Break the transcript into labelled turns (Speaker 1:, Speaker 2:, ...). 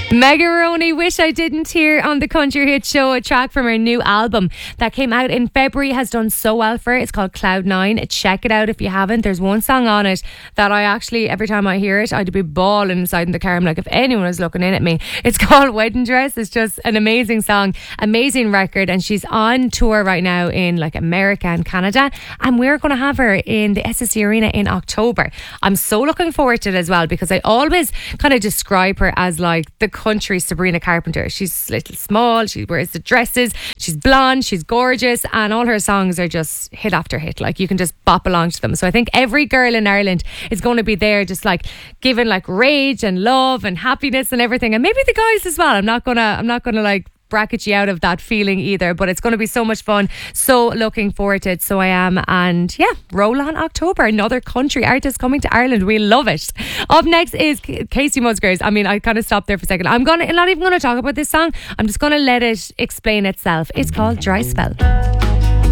Speaker 1: Megaroni, Wish I Didn't, here on the Country Hit Show. A track from her new album that came out in February has done so well for her. It's called Cloud 9. Check it out if you haven't. There's one song on it that I actually, every time I hear it, I'd be bawling inside in the car. I'm like, if anyone was looking in at me. It's called Wedding Dress. It's just an amazing song, amazing record, and she's on tour right now in like America and Canada, and we're going to have her in the SSE Arena in October. I'm so looking forward to it as well, because I always kind of describe her as like the country Sabrina Carpenter. She's little small, she wears the dresses, she's blonde, she's gorgeous, and all her songs are just hit after hit. Like, you can just bop along to them. So I think every girl in Ireland is going to be there, just like giving like rage and love and happiness and everything, and maybe the guys as well. I'm not gonna like bracket you out of that feeling either, but it's going to be so much fun. So looking forward to it. So I am. And yeah, roll on October, another country artist coming to Ireland. We love it. Up next is Casey Musgraves. I mean, I kind of stopped there for a second. I'm not even going to talk about this song. I'm just going to let it explain itself. It's called Dry Spell.